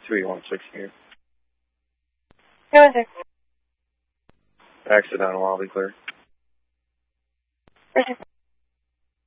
316 here. Who is it? Accidental, I'll be clear.